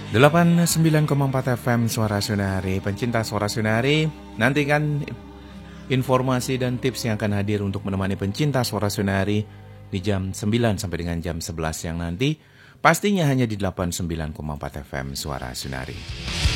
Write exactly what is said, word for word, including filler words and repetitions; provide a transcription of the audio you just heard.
delapan puluh sembilan koma empat F M Suara Sunari. Pencinta Suara Sunari, nantikan informasi dan tips yang akan hadir untuk menemani pencinta Suara Sunari di jam sembilan sampai dengan jam sebelas yang nanti. Pastinya hanya di delapan puluh sembilan koma empat F M Suara Sunari.